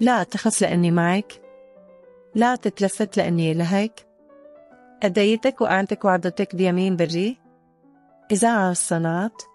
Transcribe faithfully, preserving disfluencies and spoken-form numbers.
لا تخف لأني معك، لا تتلفت لأني لهيك، أديتك وأعنتك وعضتك بيمين بري. إذاعة الصلاة